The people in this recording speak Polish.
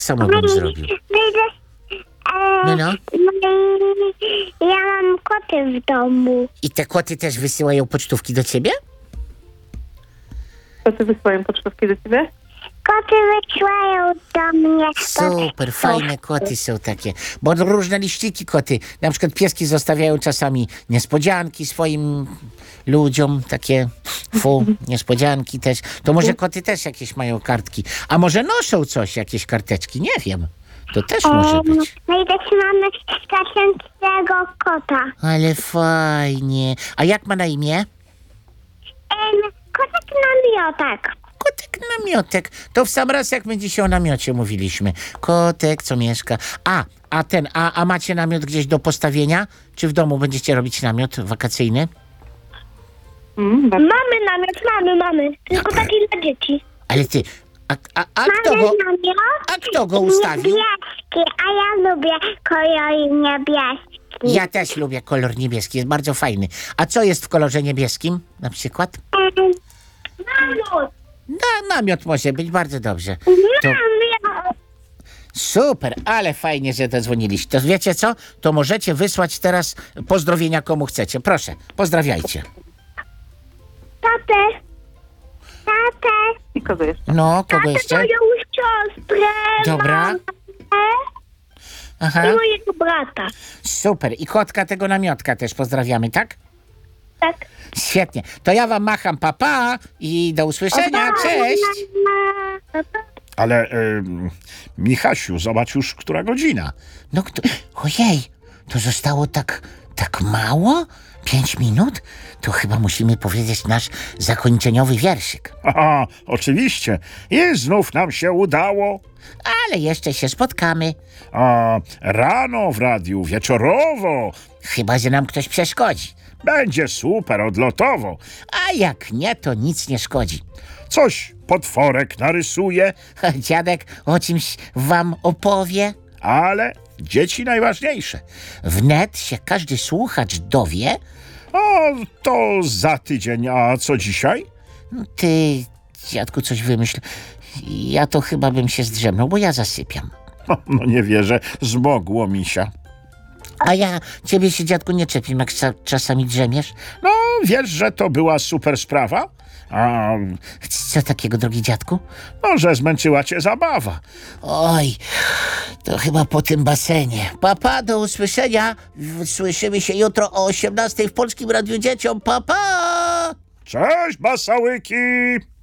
Samo bym zrobił. No. No i ja mam koty w domu. I te koty też wysyłają pocztówki do ciebie? Koty wysyłają pocztówki do ciebie? Koty wysyłają do mnie. Super, fajne koty są takie. Bo różne liściki koty. Na przykład pieski zostawiają czasami niespodzianki swoim ludziom. Takie niespodzianki też. To może koty też jakieś mają kartki. A może noszą coś, jakieś karteczki? Nie wiem. To też może być. No i też mamy strażącego kota. Ale fajnie. A jak ma na imię? Kotek namiotek. Kotek namiotek. To w sam raz, jak my dzisiaj o namiocie mówiliśmy. Kotek, co mieszka. A macie namiot gdzieś do postawienia? Czy w domu będziecie robić namiot wakacyjny? Mamy namiot, mamy. Tylko taki dla dzieci. Ale ty, a kto go ustawił? Niebieski, a ja lubię kolor niebieski. Ja też lubię kolor niebieski, jest bardzo fajny. A co jest w kolorze niebieskim na przykład? Namiot. Namiot może być, bardzo dobrze. Namiot. Super, ale fajnie, że dodzwoniliście. To wiecie co? To możecie wysłać teraz pozdrowienia komu chcecie. Proszę, pozdrawiajcie. Tatę. I kogo jeszcze? No, kogo jeszcze? Moją siostrę. Dobra. mamę Aha, I mojego brata. super. I kotka tego namiotka też pozdrawiamy, tak? Tak. Świetnie. To ja wam macham papa i do usłyszenia. Cześć. Ale, Michasiu, zobacz już, która godzina. No, ojej, to zostało tak mało? 5 minut? To chyba musimy powiedzieć nasz zakończeniowy wierszyk. Aha, oczywiście. I znów nam się udało. Ale jeszcze się spotkamy. A rano w radiu, wieczorowo. Chyba, że nam ktoś przeszkodzi. Będzie super odlotowo. A jak nie, to nic nie szkodzi. Coś potworek narysuje, Dziadek o czymś wam opowie. ale dzieci najważniejsze. Wnet się każdy słuchacz dowie. A to za tydzień, a co dzisiaj? Ty, dziadku, coś wymyśl. Ja to chyba bym się zdrzemnął, bo ja zasypiam. No nie wierzę, zmogło misia. A ja ciebie się, dziadku, nie czepię, jak czasami drzemiesz. No, wiesz, że to była super sprawa? A, Co takiego, drogi dziadku? no, że zmęczyła cię zabawa. Oj, to chyba po tym basenie. Papa, do usłyszenia. Słyszymy się jutro o 18:00 w Polskim Radiu Dzieciom. Papa! Cześć, basałyki!